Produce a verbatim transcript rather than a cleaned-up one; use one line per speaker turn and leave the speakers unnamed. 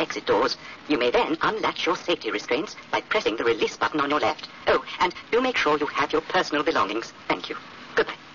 exit doors. You may then unlatch your safety restraints by pressing the release button on your left. Oh, and do make sure you have your personal belongings. Thank you. Goodbye.